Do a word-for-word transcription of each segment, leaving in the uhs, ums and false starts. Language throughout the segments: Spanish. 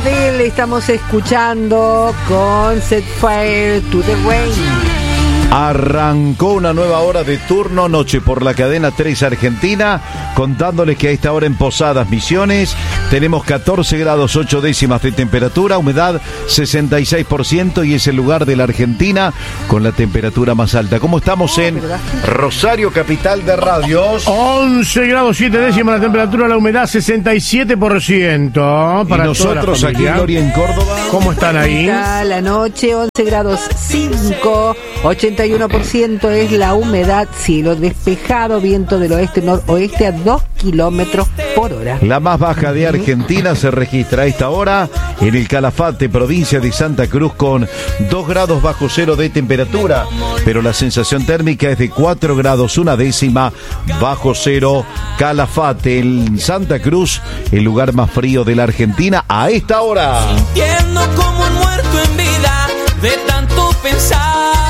Adele estamos escuchando con Set Fire to the Rain. Arrancó una nueva hora de turno, noche por la cadena tres Argentina, contándoles que a esta hora en Posadas Misiones tenemos catorce grados ocho décimas de temperatura, humedad sesenta y seis por ciento y es el lugar de la Argentina con la temperatura más alta. ¿Cómo estamos en Rosario, capital de radios? once grados siete décimas la temperatura, la humedad sesenta y siete por ciento. Para y nosotros aquí en Gloria, en Córdoba. ¿Cómo están ahí? La noche, once grados cinco, ochenta y uno por ciento es la humedad, cielo despejado, viento del oeste-noroeste a dos kilómetros por hora. La más baja de Argentina se registra a esta hora en el Calafate, provincia de Santa Cruz, con dos grados bajo cero de temperatura, pero la sensación térmica es de cuatro grados una décima bajo cero. Calafate, en Santa Cruz, el lugar más frío de la Argentina a esta hora. Sintiendo como un muerto en vida de tanto pensarte.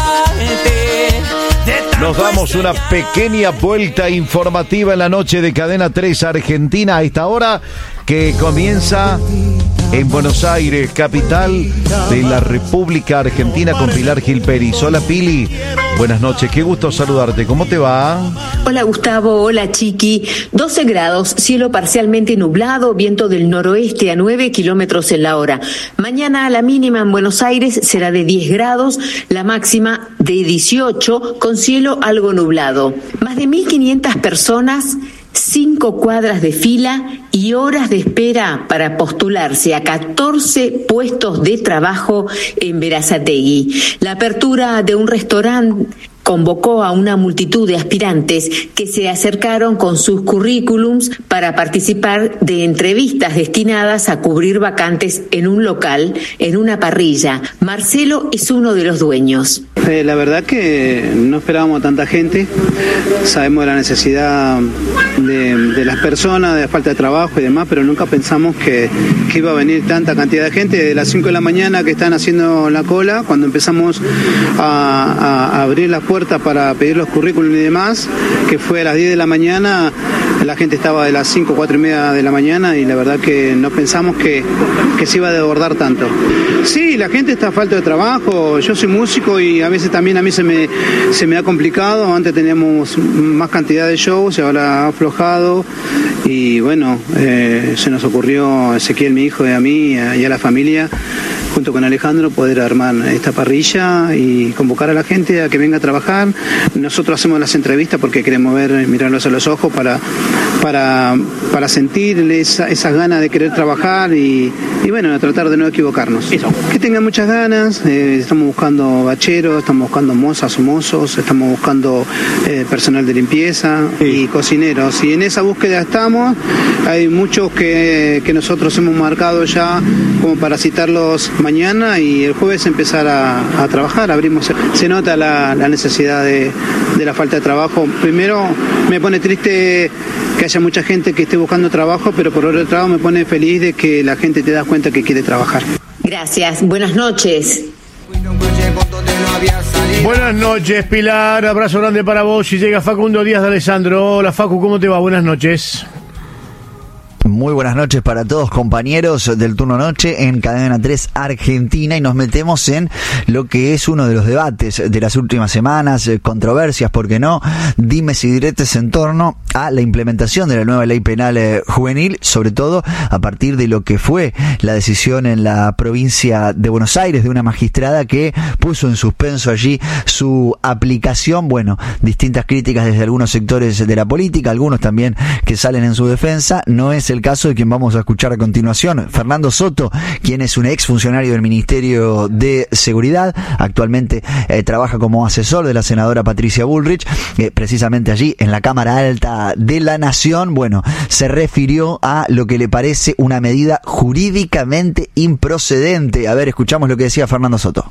Nos damos una pequeña vuelta informativa en la noche de Cadena tres Argentina a esta hora, que comienza en Buenos Aires, capital de la República Argentina, con Pilar Gil Peris. Hola Pili, buenas noches, qué gusto saludarte, ¿cómo te va? Hola Gustavo, hola Chiqui. doce grados, cielo parcialmente nublado, viento del noroeste a nueve kilómetros en la hora. Mañana la mínima en Buenos Aires será de diez grados, la máxima de dieciocho, con cielo algo nublado. Más de mil quinientas personas, cinco cuadras de fila y horas de espera para postularse a catorce puestos de trabajo en Berazategui. La apertura de un restaurante convocó a una multitud de aspirantes que se acercaron con sus currículums para participar de entrevistas destinadas a cubrir vacantes en un local, en una parrilla. Marcelo es uno de los dueños. Eh, la verdad que no esperábamos tanta gente, sabemos de la necesidad de, de las personas, de la falta de trabajo y demás, pero nunca pensamos que, que iba a venir tanta cantidad de gente. De las cinco de la mañana que están haciendo la cola, cuando empezamos a, a abrir las puerta para pedir los currículums y demás, que fue a las diez de la mañana, la gente estaba de las cinco, cuatro y media de la mañana y la verdad que no pensamos que, que se iba a desbordar tanto. Sí, la gente está a falta de trabajo, yo soy músico y a veces también a mí se me, se me ha complicado, antes teníamos más cantidad de shows y ahora ha aflojado y bueno, eh, se nos ocurrió a Ezequiel, mi hijo, y a mí y a la familia, junto con Alejandro, poder armar esta parrilla y convocar a la gente a que venga a trabajar. Nosotros hacemos las entrevistas porque queremos ver, mirarlos a los ojos para, para, para sentir esa, esas ganas de querer trabajar y, y bueno, tratar de no equivocarnos. Eso. Que tengan muchas ganas, eh, estamos buscando bacheros, estamos buscando mozas o mozos, estamos buscando eh, personal de limpieza sí. y cocineros. Y en esa búsqueda estamos, hay muchos que, que nosotros hemos marcado ya como para citarlos mañana y el jueves empezar a, a trabajar. Abrimos, se nota la, la necesidad de, de la falta de trabajo. Primero me pone triste que haya mucha gente que esté buscando trabajo, pero por otro lado me pone feliz de que la gente te da cuenta que quiere trabajar. Gracias, buenas noches. Buenas noches Pilar, abrazo grande para vos. Y llega Facundo Díaz de Alessandro. Hola Facu, ¿cómo te va? Buenas noches. Muy buenas noches para todos, compañeros del turno noche en Cadena tres Argentina, y nos metemos en lo que es uno de los debates de las últimas semanas, controversias, ¿por qué no? Dimes y diretes en torno a la implementación de la nueva ley penal eh, juvenil, sobre todo a partir de lo que fue la decisión en la provincia de Buenos Aires de una magistrada que puso en suspenso allí su aplicación. Bueno, distintas críticas desde algunos sectores de la política, algunos también que salen en su defensa. No es el caso de quien vamos a escuchar a continuación, Fernando Soto, quien es un ex funcionario del Ministerio de Seguridad, actualmente eh, trabaja como asesor de la senadora Patricia Bullrich, eh, precisamente allí en la Cámara Alta de la Nación. Bueno, se refirió a lo que le parece una medida jurídicamente improcedente. A ver, escuchamos lo que decía Fernando Soto.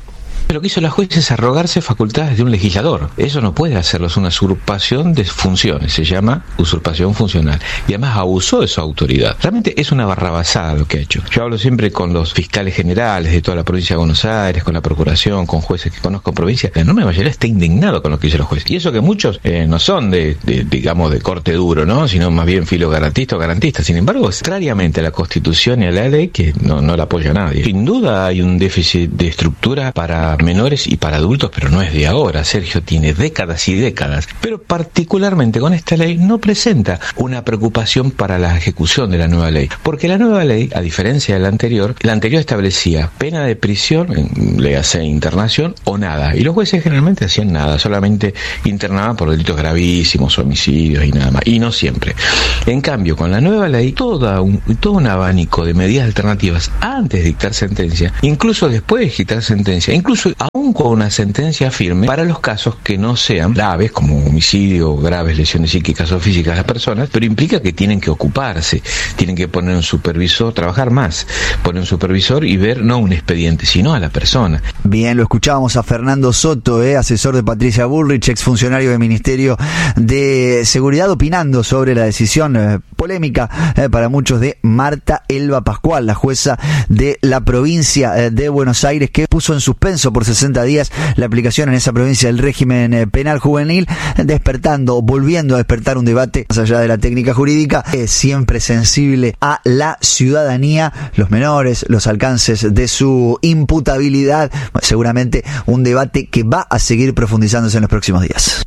Pero lo que hizo la juez es arrogarse facultades de un legislador. Eso no puede hacerlo, es una usurpación de funciones, se llama usurpación funcional. Y además abusó de su autoridad. Realmente es una barrabasada lo que ha hecho. Yo hablo siempre con los fiscales generales de toda la provincia de Buenos Aires, con la procuración, con jueces que conozco en provincia. La enorme mayoría está indignado con lo que hizo la juez. Y eso que muchos eh, no son de, de, digamos, de corte duro, ¿no? Sino más bien filo garantista o garantista. Sin embargo, extrañamente a la Constitución y a la ley que no, no la apoya nadie. Sin duda hay un déficit de estructura para menores y para adultos, pero no es de ahora. Sergio tiene décadas y décadas. Pero particularmente con esta ley no presenta una preocupación para la ejecución de la nueva ley. Porque la nueva ley, a diferencia de la anterior, la anterior establecía pena de prisión, le hace internación o nada. Y los jueces generalmente hacían nada, solamente internaban por delitos gravísimos, homicidios y nada más. Y no siempre. En cambio, con la nueva ley, toda un, todo un abanico de medidas alternativas antes de dictar sentencia, incluso después de dictar sentencia, incluso aún con una sentencia firme, para los casos que no sean graves, como homicidio, graves lesiones psíquicas o físicas a las personas, pero implica que tienen que ocuparse, tienen que poner un supervisor, trabajar más, poner un supervisor y ver no un expediente, sino a la persona. Bien, lo escuchábamos a Fernando Soto, eh, asesor de Patricia Bullrich, exfuncionario del Ministerio de Seguridad, opinando sobre la decisión eh, polémica eh, para muchos de Marta Elba Pascual, la jueza de la provincia eh, de Buenos Aires, que puso en suspenso por sesenta días la aplicación en esa provincia del régimen eh, penal juvenil, despertando, volviendo a despertar un debate más allá de la técnica jurídica, eh, siempre sensible a la ciudadanía, los menores, los alcances de su imputabilidad, seguramente un debate que va a seguir profundizándose en los próximos días.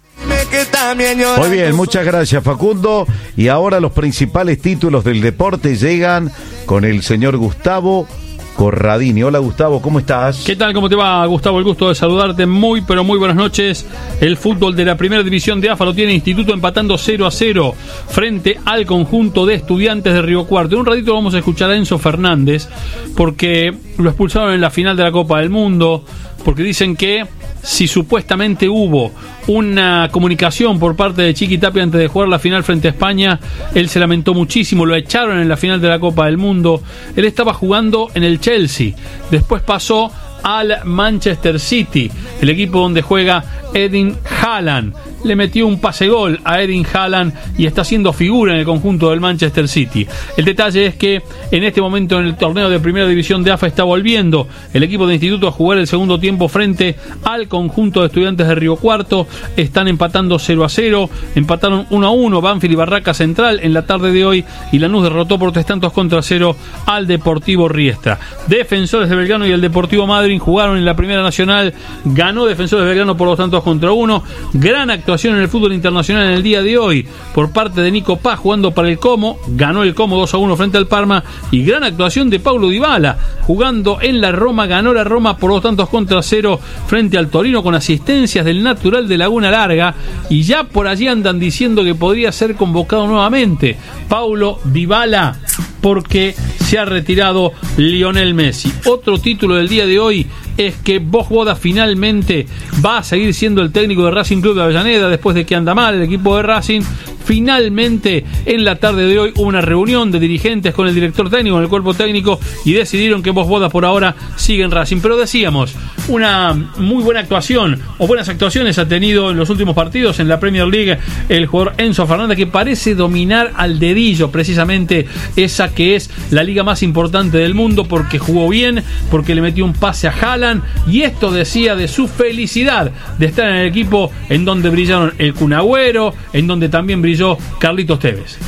Muy bien, muchas gracias, Facundo. Y ahora los principales títulos del deporte llegan con el señor Gustavo Corradini. Hola, Gustavo, ¿cómo estás? ¿Qué tal? ¿Cómo te va, Gustavo? El gusto de saludarte. Muy, pero muy buenas noches. El fútbol de la primera división de A F A lo tiene Instituto empatando cero a cero frente al conjunto de Estudiantes de Río Cuarto. En un ratito vamos a escuchar a Enzo Fernández, porque lo expulsaron en la final de la Copa del Mundo, porque dicen que si supuestamente hubo una comunicación por parte de Chiqui Tapia antes de jugar la final frente a España, él se lamentó muchísimo, lo echaron en la final de la Copa del Mundo. Él estaba jugando en el Chelsea, después pasó al Manchester City, el equipo donde juega Erling Haaland. Le metió un pase gol a Erling Haaland y está haciendo figura en el conjunto del Manchester City. El detalle es que en este momento en el torneo de primera división de A F A está volviendo el equipo de Instituto a jugar el segundo tiempo frente al conjunto de Estudiantes de Río Cuarto. Están empatando cero a cero, empataron uno a uno Banfield y Barraca Central en la tarde de hoy, y Lanús derrotó por tres tantos contra cero al Deportivo Riestra. Defensores de Belgrano y el Deportivo Madryn jugaron en la Primera Nacional, ganó Defensores de Belgrano por dos tantos contra uno. Gran actuación en el fútbol internacional en el día de hoy por parte de Nico Paz jugando para el Como, ganó el Como dos a uno frente al Parma, y gran actuación de Paulo Dybala jugando en la Roma, ganó la Roma por dos tantos contra cero frente al Torino con asistencias del natural de Laguna Larga, y ya por allí andan diciendo que podría ser convocado nuevamente Paulo Dybala porque se ha retirado Lionel Messi. Otro título del día de hoy es que Vojvoda finalmente va a seguir siendo el técnico de Racing Club de Avellaneda después de que anda mal el equipo de Racing. Finalmente, en la tarde de hoy, hubo una reunión de dirigentes con el director técnico, con el cuerpo técnico, y decidieron que Vojvoda por ahora sigue en Racing. Pero decíamos, una muy buena actuación, o buenas actuaciones ha tenido en los últimos partidos en la Premier League el jugador Enzo Fernández, que parece dominar al dedillo precisamente esa que es la liga más importante del mundo, porque jugó bien, porque le metió un pase a Haaland, y esto decía de su felicidad de estar en el equipo en donde brillaron el Kun Agüero, en donde también brilló Carlitos Tevez.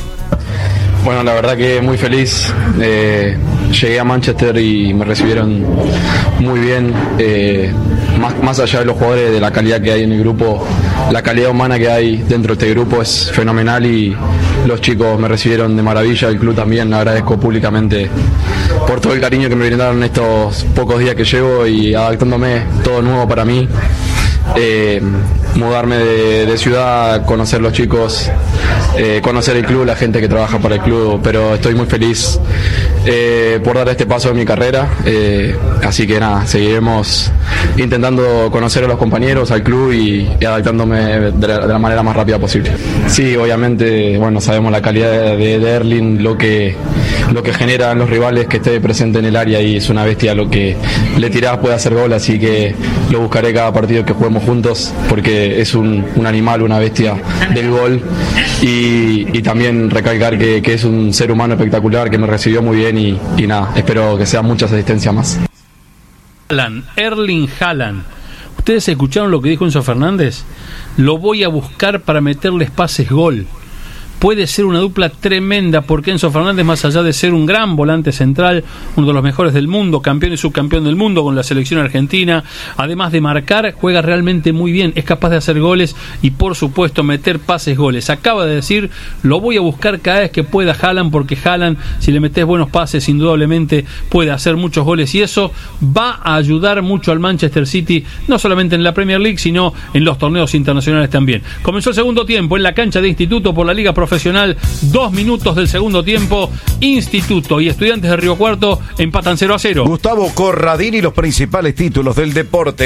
Bueno, la verdad que muy feliz. Eh, llegué a Manchester y me recibieron muy bien. Eh, más, más allá de los jugadores, de la calidad que hay en el grupo, la calidad humana que hay dentro de este grupo es fenomenal, y los chicos me recibieron de maravilla. El club también, agradezco públicamente por todo el cariño que me brindaron estos pocos días que llevo y adaptándome, todo nuevo para mí. eh, mudarme de, de ciudad, conocer los chicos, eh, conocer el club, la gente que trabaja para el club, pero estoy muy feliz eh, por dar este paso en mi carrera, eh, así que nada, seguiremos intentando conocer a los compañeros, al club y, y adaptándome de la, de la manera más rápida posible. Sí, obviamente, bueno, sabemos la calidad de, de Erling, lo que lo que generan los rivales, que esté presente en el área, y es una bestia, lo que le tirás puede hacer gol, así que lo buscaré cada partido que juguemos juntos, porque es un, un animal, una bestia del gol, y, y también recalcar que, que es un ser humano espectacular, que me recibió muy bien y, y nada, espero que sean muchas asistencias más. Haaland, Erling Haaland. ¿Ustedes escucharon lo que dijo Enzo Fernández? Lo voy a buscar para meterles pases gol. Puede ser una dupla tremenda, porque Enzo Fernández, más allá de ser un gran volante central, uno de los mejores del mundo, campeón y subcampeón del mundo con la selección argentina, además de marcar, juega realmente muy bien, es capaz de hacer goles y por supuesto meter pases goles. Acaba de decir, lo voy a buscar cada vez que pueda Haaland, porque Haaland, si le metes buenos pases, indudablemente puede hacer muchos goles, y eso va a ayudar mucho al Manchester City, no solamente en la Premier League, sino en los torneos internacionales también. Comenzó el segundo tiempo en la cancha de Instituto por la Liga Profesional. Profesional, dos minutos del segundo tiempo. Instituto y Estudiantes de Río Cuarto empatan cero a cero. Gustavo Corradini, los principales títulos del deporte.